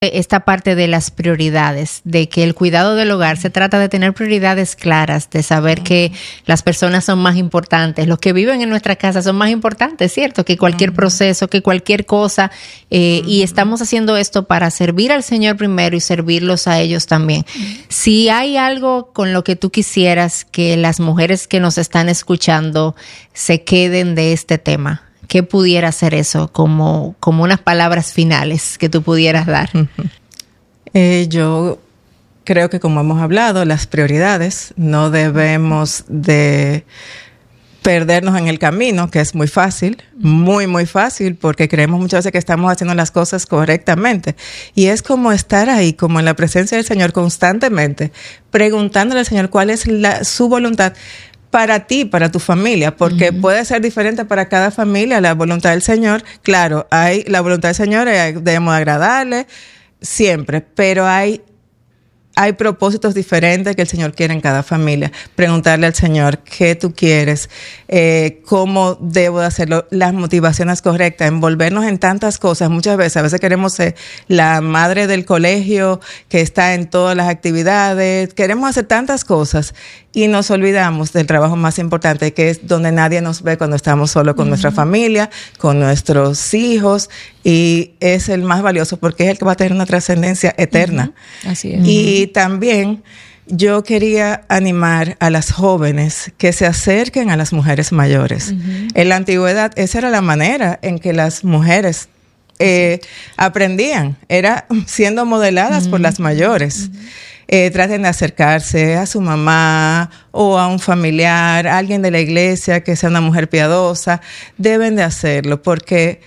esta parte de las prioridades, de que el cuidado del hogar se trata de tener prioridades claras, de saber que las personas son más importantes, los que viven en nuestra casa son más importantes, ¿cierto? Que cualquier proceso, que cualquier cosa, y estamos haciendo esto para servir al Señor primero y servirlos a ellos también. Si hay algo con lo que tú quisieras que las mujeres que nos están escuchando se queden de este tema, ¿qué pudiera ser eso como unas palabras finales que tú pudieras dar? Yo creo que, como hemos hablado, las prioridades, no debemos de perdernos en el camino, que es muy fácil, muy, muy fácil, porque creemos muchas veces que estamos haciendo las cosas correctamente. Y es como estar ahí, como en la presencia del Señor constantemente, preguntándole al Señor cuál es su voluntad para ti, para tu familia, porque puede ser diferente para cada familia la voluntad del Señor. Claro, la voluntad del Señor, debemos agradarle siempre, pero hay propósitos diferentes que el Señor quiere en cada familia. Preguntarle al Señor qué tú quieres, cómo debo de hacerlo, las motivaciones correctas, envolvernos en tantas cosas. Muchas veces, a veces queremos ser la madre del colegio que está en todas las actividades, queremos hacer tantas cosas y nos olvidamos del trabajo más importante, que es donde nadie nos ve cuando estamos solos con nuestra familia, con nuestros hijos, y es el más valioso porque es el que va a tener una trascendencia eterna. Así es. Y también yo quería animar a las jóvenes que se acerquen a las mujeres mayores. En la antigüedad, esa era la manera en que las mujeres aprendían, era siendo modeladas por las mayores. Traten de acercarse a su mamá o a un familiar, a alguien de la iglesia que sea una mujer piadosa. Deben de hacerlo porque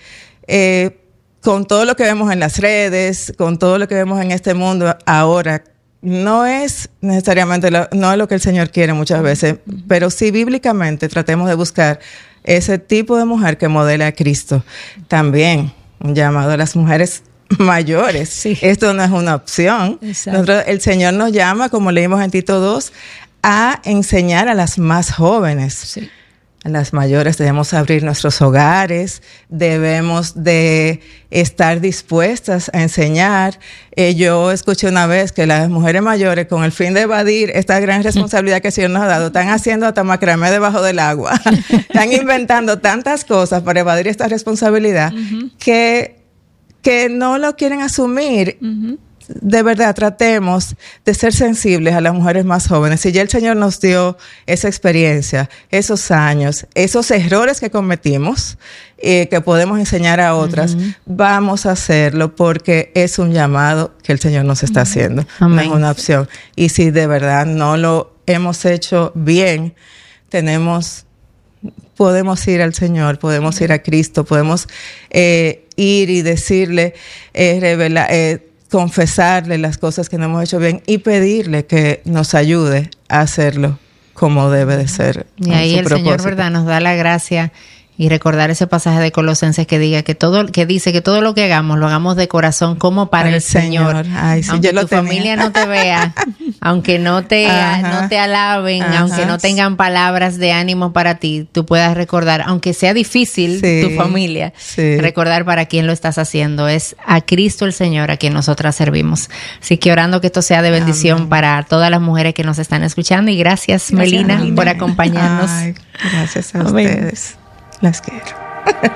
con todo lo que vemos en las redes, con todo lo que vemos en este mundo ahora, no es necesariamente no es lo que el Señor quiere muchas veces, pero sí bíblicamente tratemos de buscar ese tipo de mujer que modela a Cristo. También un llamado a las mujeres mayores. Sí. Esto no es una opción. El Señor nos llama, como leímos en Tito 2, a enseñar a las más jóvenes. Sí. A las mayores debemos abrir nuestros hogares, debemos de estar dispuestas a enseñar. Yo escuché una vez que las mujeres mayores, con el fin de evadir esta gran responsabilidad que el Señor nos ha dado, están haciendo hasta macramé debajo del agua. Están inventando tantas cosas para evadir esta responsabilidad que no lo quieren asumir. De verdad, tratemos de ser sensibles a las mujeres más jóvenes. Si ya el Señor nos dio esa experiencia, esos años, esos errores que cometimos, que podemos enseñar a otras, vamos a hacerlo porque es un llamado que el Señor nos está haciendo. No es una opción. Y si de verdad no lo hemos hecho bien, podemos ir al Señor, podemos ir a Cristo, podemos ir y decirle, confesarle las cosas que no hemos hecho bien y pedirle que nos ayude a hacerlo como debe de ser. Y ahí el Señor, ¿verdad?, nos da la gracia y recordar ese pasaje de Colosenses que dice que todo lo que hagamos, lo hagamos de corazón como para el Señor. Ay, sí, aunque tu familia no te vea, aunque no te alaben, aunque no tengan palabras de ánimo para ti, tú puedas recordar, aunque sea difícil tu familia, recordar para quién lo estás haciendo. Es a Cristo el Señor a quien nosotras servimos. Así que orando que esto sea de bendición para todas las mujeres que nos están escuchando. Y gracias Melina, por acompañarnos. Ay, gracias a ustedes. Las quiero.